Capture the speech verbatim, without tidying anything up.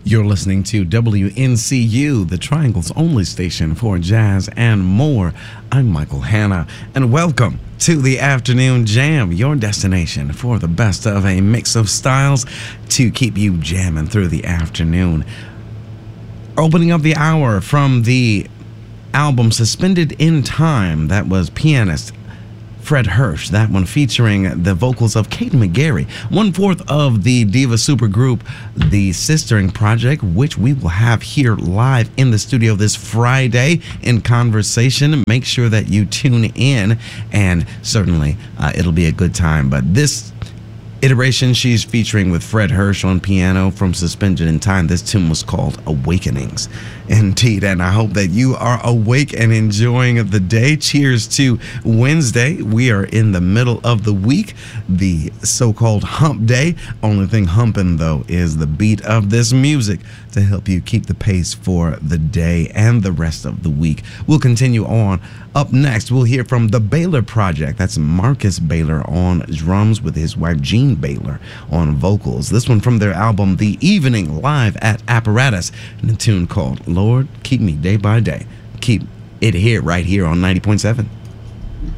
You're listening to W N C U, the Triangle's only station for jazz and more. I'm Michael Hanna, and welcome to the Afternoon Jam, your destination for the best of a mix of styles to keep you jamming through the afternoon. Opening up the hour from the album Suspended in Time, that was pianist Fred Hersch, that one featuring the vocals of Kate McGarry, one-fourth of the diva supergroup, The Sistering Project, which we will have here live in the studio this Friday in conversation. Make sure that you tune in, and certainly uh, it'll be a good time. But this iteration, she's featuring with Fred Hersch on piano from Suspended in Time. This tune was called Awakenings. Indeed, and I hope that you are awake and enjoying the day. Cheers to Wednesday. We are in the middle of the week, the so-called hump day. Only thing humping, though, is the beat of this music to help you keep the pace for the day and the rest of the week. We'll continue on. Up next, we'll hear from the Baylor Project. That's Marcus Baylor on drums with his wife Jean Baylor on vocals. This one from their album The Evening, live at Apparatus, and a tune called Lord, Keep Me Day by Day. Keep it here, right here on ninety point seven.